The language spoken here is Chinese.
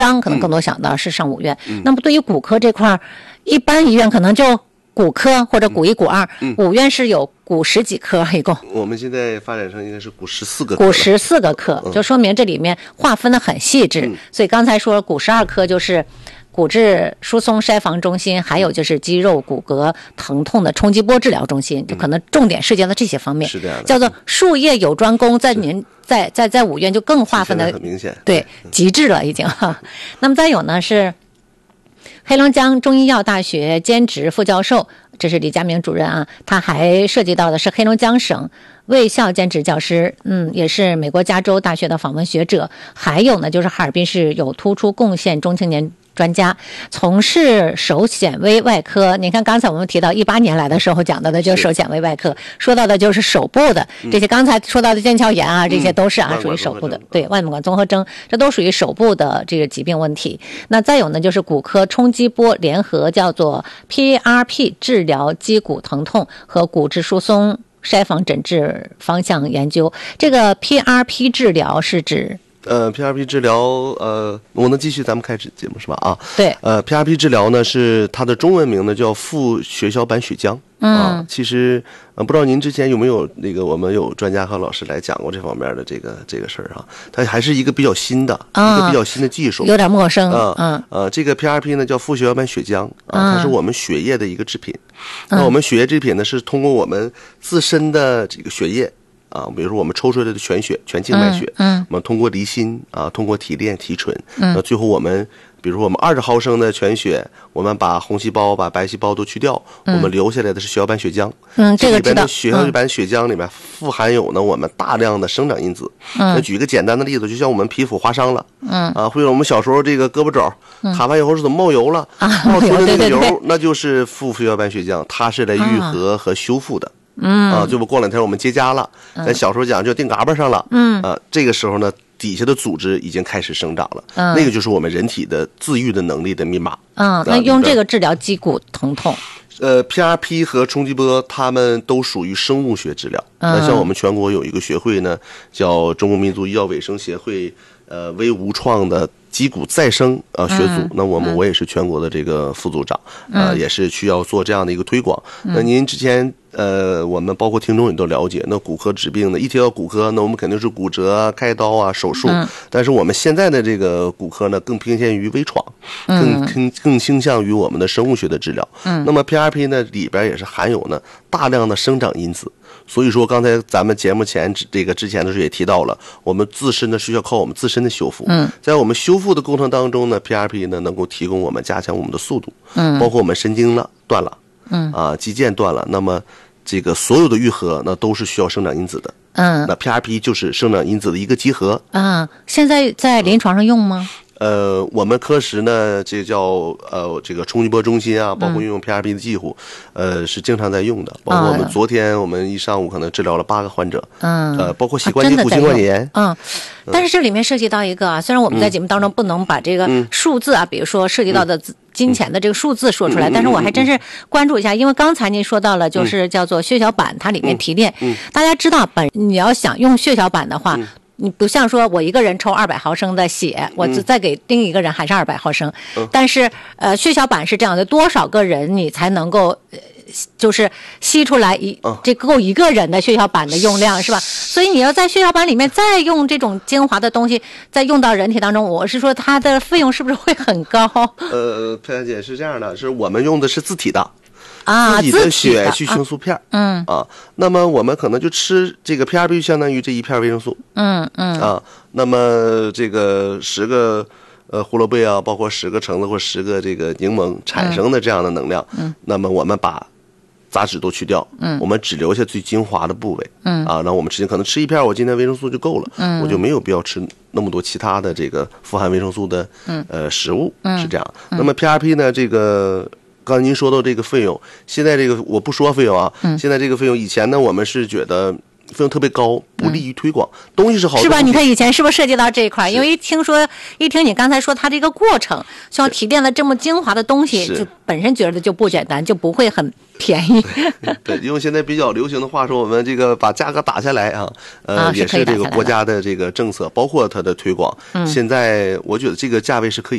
可能更多想到是上5院。那么对于骨科这块，一般医院可能就骨科或者骨1、骨2，5院是有骨10几科一共。 我们现在发展成应该是骨14个科。 骨14个科，就说明这里面划分的很细致。所以刚才说骨12科就是骨质疏松筛防中心，还有就是肌肉骨骼疼痛的冲击波治疗中心，就可能重点涉及到这些方面。 是这样的， 叫做术业有专攻，在您在5院就更划分的很明显， 对，极致了已经哈。那么再有呢是黑龙江中医药大学兼职副教授，这是李佳明主任啊，他还涉及到的是黑龙江省卫校兼职教师，也是美国加州大学的访问学者，还有呢就是哈尔滨市有突出贡献中青年专家，从事手显微外科。你看刚才我们提到18年来的时候讲到的就是手显微外科，说到的就是手部的这些，刚才说到的腱鞘炎啊，这些都是属于手部的，对，外膜管综合征，这都属于手部的这个疾病问题。那再有呢就是骨科冲击波联合叫做 PRP 治疗肌骨疼痛和骨质疏松筛防诊治方向研究。这个 PRP 治疗是指 PRP 治疗，我能继续咱们开始节目是吧？啊， 对 ，PRP 治疗呢是它的中文名呢叫副血小板血浆。其实不知道您之前有没有我们有专家和老师来讲过这方面的这个事儿啊？它还是一个比较新的一个比较新的技术， 有点陌生。 这个 PRP 呢叫副血小板血浆它是我们血液的一个制品。那我们血液制品呢是通过我们自身的这个血液。比如说我们抽出来的全血、全静脉血，我们通过离心通过提炼、提纯，那最后我们，比如说我们20毫升的全血，我们把红细胞、把白细胞都去掉，我们留下来的是血小板血浆。 这个知道。 血小板血浆里面富含有呢我们大量的生长因子。那举一个简单的例子，就像我们皮肤划伤了，或者我们小时候这个胳膊肘卡完以后是怎么冒油了，冒出的那个油，那就是副血小板血浆，它是来愈合和修复的。就不过2天我们结痂了，咱小时候讲就定嘎巴上了，这个时候呢，底下的组织已经开始生长了，那个就是我们人体的自愈的能力的密码。 那用这个治疗肌骨疼痛。 PRP 和冲击波它们都属于生物学治疗。那像我们全国有一个学会呢，叫中国民族医药卫生协会微无创的肌骨再生学组。那我也是全国的这个副组长，也是需要做这样的一个推广。那您之前我们包括听众也都了解，那骨科疾病呢，一提到骨科，那我们肯定是骨折、开刀啊、手术。但是我们现在的这个骨科呢，更偏向于微创，更倾向于我们的生物学的治疗。那么 PRP 呢里边也是含有呢大量的生长因子。所以说刚才咱们节目之前的时候也提到了，我们自身呢是要靠我们自身的修复。在我们修复的过程当中呢 PRP 呢能够提供我们加强我们的速度。包括我们神经断了，肌腱断了，那么这个所有的愈合那都是需要生长因子的。那 PRP 就是生长因子的一个集合。 现在在临床上用吗？ 我们科室呢，这叫这个冲击波中心啊，包括运用 PRP 的技术，是经常在用的。包括我们昨天我们一上午可能治疗了8个患者，包括膝关节、骨性关节炎。 但是这里面涉及到一个虽然我们在节目当中不能把这个数字比如说涉及到的金钱的这个数字说出来，但是我还真是关注一下，因为刚才您说到了，就是叫做血小板，它里面提炼，大家知道你要想用血小板的话。你不像说我一个人抽200毫升的血，我再给另一个人还是200毫升，但是血小板是这样的，多少个人你才能够就是吸出来这够一个人的血小板的用量是吧？所以你要在血小板里面再用这种精华的东西再用到人体当中，我是说它的费用是不是会很高？ 佩兰姐是这样的，是我们用的是自体的。 自己的血去形塑片，那么我们可能就吃这个 PRP 相当于这一片维生素，那么这个10个胡萝卜啊，包括10个橙子或10个这个柠檬产生的这样的能量，那么我们把杂质都去掉，我们只留下最精华的部位，那我们可能吃一片，我今天维生素就够了，我就没有必要吃那么多其他的这个富含维生素的食物，是这样。那么 PRP 呢，这个。刚才您说到这个费用，现在这个我不说费用啊，现在这个费用，以前呢我们是觉得用特别高，不利于推广。东西是好的， 是吧？你看以前是不是涉及到这一块？因为一听你刚才说它这个过程，需要提炼的这么精华的东西，就本身觉得就不简单，就不会很便宜。 对，用现在比较流行的话说，我们这个把价格打下来啊，也是这个国家的这个政策，包括它的推广。现在我觉得这个价位是可以